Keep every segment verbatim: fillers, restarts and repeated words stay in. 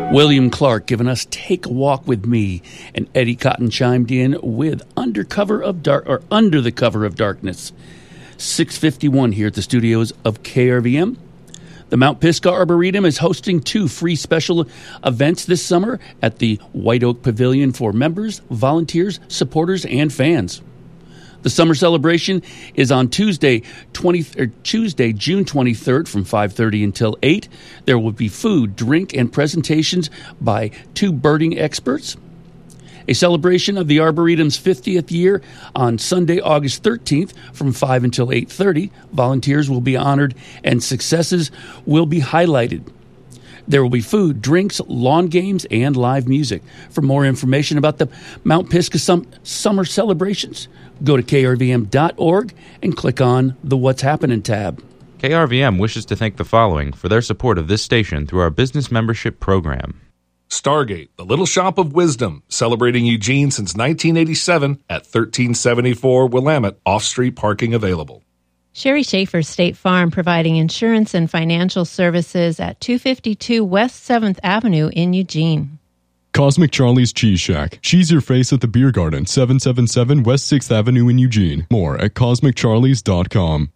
William Clark giving us Take a Walk with Me, and Eddie Cotton chimed in with Undercover of Dark or Under the Cover of Darkness. six fifty-one here at the studios of K R V M. The Mount Pisgah Arboretum is hosting two free special events this summer at the White Oak Pavilion for members, volunteers, supporters, and fans. The summer celebration is on Tuesday, twenty or Tuesday, June twenty-third, from five thirty until eight. There will be food, drink, and presentations by two birding experts. A celebration of the Arboretum's fiftieth year on Sunday, August thirteenth, from five until eight thirty. Volunteers will be honored and successes will be highlighted. There will be food, drinks, lawn games, and live music. For more information about the Mount Pisgah sum- summer celebrations, go to K R V M dot org and click on the What's Happening tab. K R V M wishes to thank the following for their support of this station through our business membership program. Stargate, the Little Shop of Wisdom, celebrating Eugene since nineteen eighty-seven at thirteen seventy-four Willamette, off-street parking available. Sherry Schaefer State Farm, providing insurance and financial services at two fifty-two West seventh Avenue in Eugene. Cosmic Charlie's Cheese Shack. Cheese your face at the Beer Garden, seven seventy-seven West sixth Avenue in Eugene. More at cosmic charlies dot com.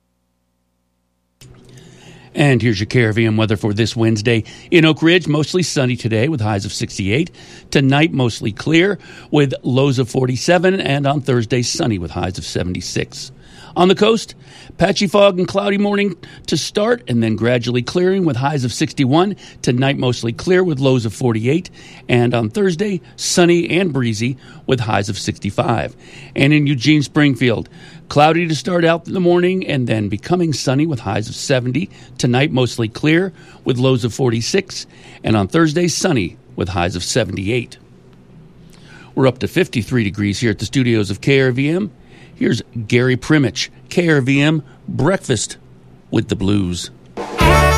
And here's your K R V M weather for this Wednesday. In Oak Ridge, mostly sunny today with highs of sixty-eight. Tonight, mostly clear with lows of forty-seven. And on Thursday, sunny with highs of seventy-six. On the coast, patchy fog and cloudy morning to start, and then gradually clearing with highs of sixty-one. Tonight, mostly clear with lows of forty-eight. And on Thursday, sunny and breezy with highs of sixty-five. And in Eugene, Springfield, cloudy to start out in the morning and then becoming sunny with highs of seventy. Tonight, mostly clear with lows of forty-six. And on Thursday, sunny with highs of seventy-eight. We're up to fifty-three degrees here at the studios of K R V M. Here's Gary Primich, K R V M Breakfast with the Blues.